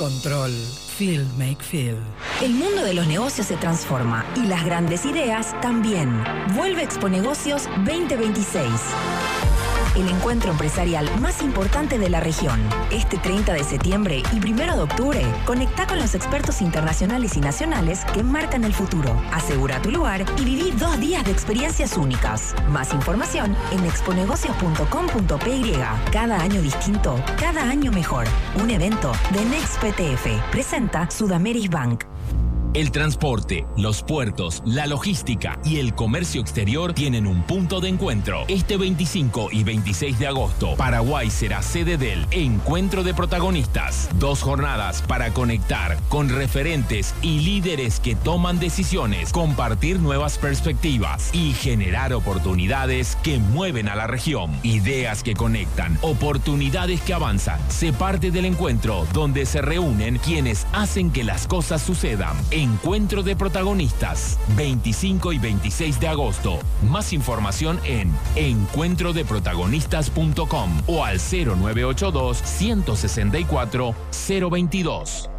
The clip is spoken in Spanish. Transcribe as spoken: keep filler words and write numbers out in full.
Control. Feel make feel. El mundo de los negocios se transforma y las grandes ideas también. Vuelve Expo Negocios veinte veintiséis. El encuentro empresarial más importante de la región. Este treinta de septiembre y primero de octubre, conectá con los expertos internacionales y nacionales que marcan el futuro. Asegura tu lugar y viví dos días de experiencias únicas. Más información en exponegocios punto com punto p y. Cada año distinto, cada año mejor. Un evento de Next P T F. Presenta Sudameris Bank. El transporte, los puertos, la logística y el comercio exterior tienen un punto de encuentro. Este veinticinco y veintiséis de agosto, Paraguay será sede del Encuentro de Protagonistas. Dos jornadas para conectar con referentes y líderes que toman decisiones, compartir nuevas perspectivas y generar oportunidades que mueven a la región. Ideas que conectan, oportunidades que avanzan. Sé parte del encuentro donde se reúnen quienes hacen que las cosas sucedan. Encuentro de Protagonistas, veinticinco y veintiséis de agosto. Más información en encuentro de protagonistas punto com o al cero nueve ocho dos, uno seis cuatro, cero dos dos.